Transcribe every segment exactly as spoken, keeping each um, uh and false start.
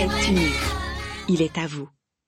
est unique. Il est à vous.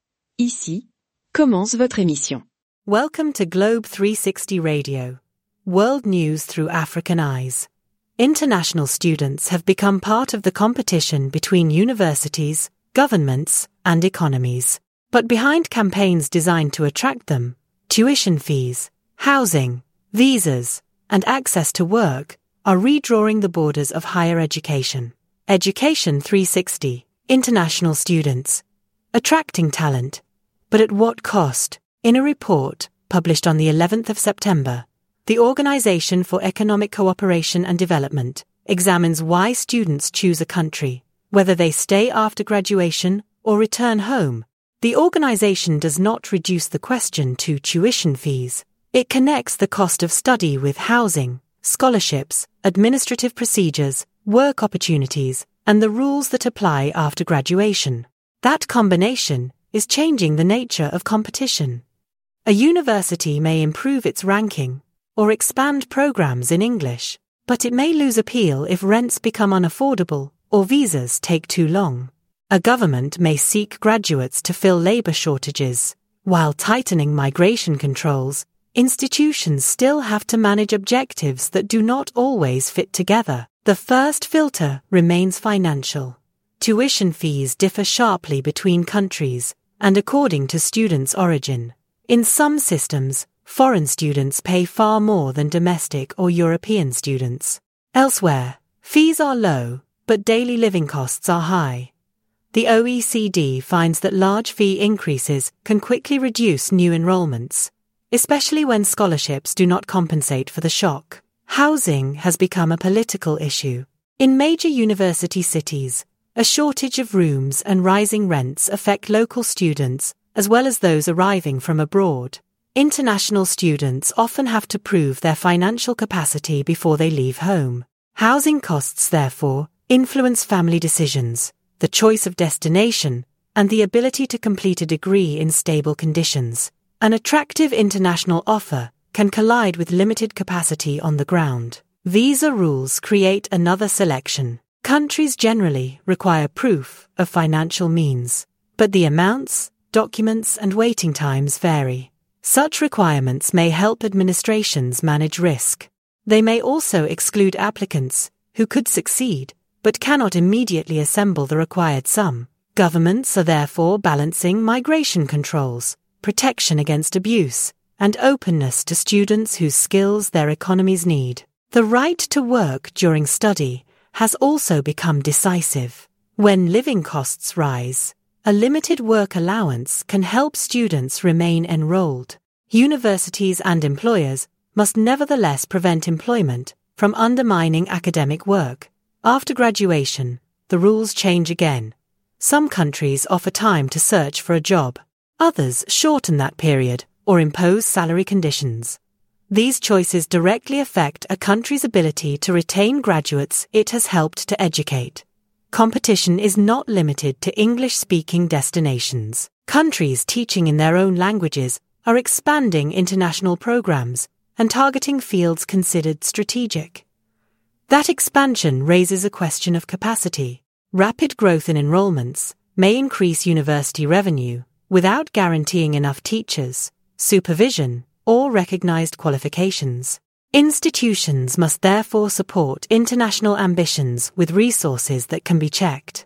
Ici, commence votre émission. Welcome to Globe three sixty Radio, world news through African eyes. International students have become part of the competition between universities, governments, and economies. But behind campaigns designed to attract them, tuition fees, housing, visas, and access to work are redrawing the borders of higher education. Education three sixty, international students, attracting talent, but at what cost? In a report published on the eleventh of September, the Organization for Economic Cooperation and Development examines why students choose a country, whether they stay after graduation or return home. The organization does not reduce the question to tuition fees. It connects the cost of study with housing, scholarships, administrative procedures, work opportunities, and the rules that apply after graduation. That combination is changing the nature of competition. A university may improve its ranking or expand programs in English, but it may lose appeal if rents become unaffordable or visas take too long. A government may seek graduates to fill labor shortages. While tightening migration controls, institutions still have to manage objectives that do not always fit together. The first filter remains financial. Tuition fees differ sharply between countries and according to students' origin. In some systems, foreign students pay far more than domestic or European students. Elsewhere, fees are low, but daily living costs are high. The O E C D finds that large fee increases can quickly reduce new enrollments, especially when scholarships do not compensate for the shock. Housing has become a political issue. In major university cities, a shortage of rooms and rising rents affect local students as well as those arriving from abroad. International students often have to prove their financial capacity before they leave home. Housing costs, therefore, influence family decisions, the choice of destination, and the ability to complete a degree in stable conditions. An attractive international offer can collide with limited capacity on the ground. Visa rules create another selection. Countries generally require proof of financial means, but the amounts, documents, and waiting times vary. Such requirements may help administrations manage risk. They may also exclude applicants who could succeed but cannot immediately assemble the required sum. Governments are therefore balancing migration controls, protection against abuse, and openness to students whose skills their economies need. The right to work during study has also become decisive. When living costs rise, a limited work allowance can help students remain enrolled. Universities and employers must nevertheless prevent employment from undermining academic work. After graduation, the rules change again. Some countries offer time to search for a job. Others shorten that period or impose salary conditions. These choices directly affect a country's ability to retain graduates it has helped to educate. Competition is not limited to English-speaking destinations. Countries teaching in their own languages are expanding international programs and targeting fields considered strategic. That expansion raises a question of capacity. Rapid growth in enrollments may increase university revenue without guaranteeing enough teachers, supervision, or recognized qualifications. Institutions must therefore support international ambitions with resources that can be checked.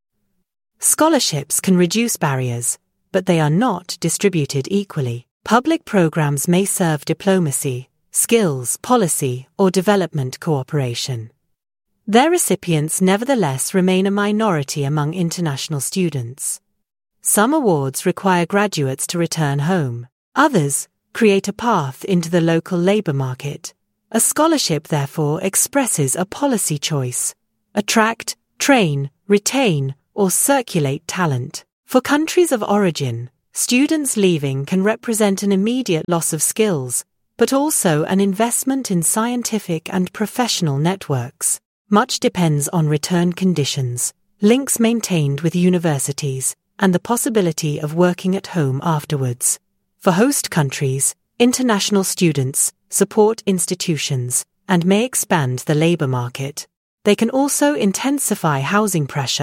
Scholarships can reduce barriers, but they are not distributed equally. Public programs may serve diplomacy, skills, policy, or development cooperation. Their recipients nevertheless remain a minority among international students. Some awards require graduates to return home. Others create a path into the local labor market. A scholarship, therefore, expresses a policy choice: attract, train, retain, or circulate talent. For countries of origin, students leaving can represent an immediate loss of skills, but also an investment in scientific and professional networks. Much depends on return conditions, links maintained with universities, and the possibility of working at home afterwards. For host countries, international students support institutions and may expand the labor market. They can also intensify housing pressure,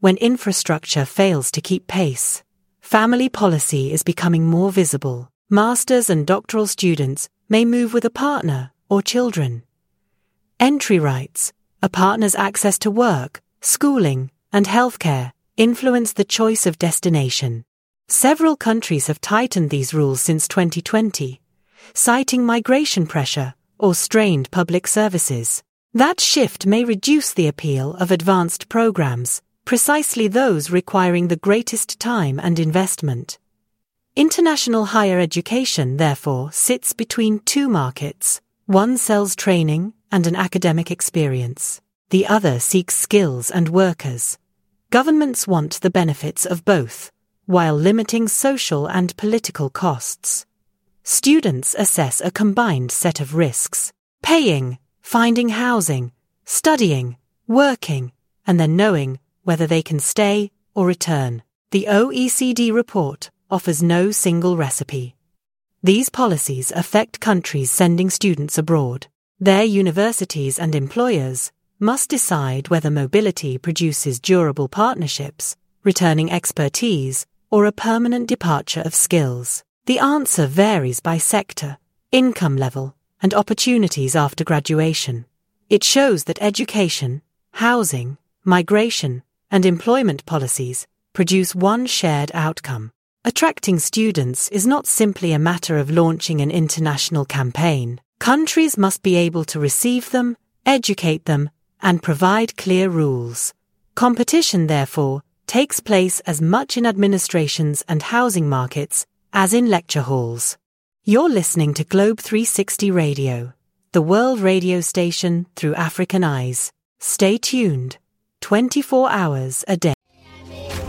when infrastructure fails to keep pace. Family policy is becoming more visible. Masters and doctoral students may move with a partner or children. Entry rights, a partner's access to work, schooling, and healthcare, influence the choice of destination. Several countries have tightened these rules since twenty twenty, citing migration pressure or strained public services. That shift may reduce the appeal of advanced programs, precisely those requiring the greatest time and investment. International higher education, therefore, sits between two markets. One sells training and an academic experience. The other seeks skills and workers. Governments want the benefits of both, while limiting social and political costs. Students assess a combined set of risks: paying, finding housing, studying, working, and then knowing whether they can stay or return. The O E C D report offers no single recipe. These policies affect countries sending students abroad. Their universities and employers must decide whether mobility produces durable partnerships, returning expertise, or a permanent departure of skills. The answer varies by sector, income level, and opportunities after graduation. It shows that education, housing, migration, and employment policies produce one shared outcome. Attracting students is not simply a matter of launching an international campaign. Countries must be able to receive them, educate them, and provide clear rules. Competition, therefore, takes place as much in administrations and housing markets as in lecture halls. You're listening to Globe three sixty Radio, the world radio station through African eyes. Stay tuned, twenty-four hours a day.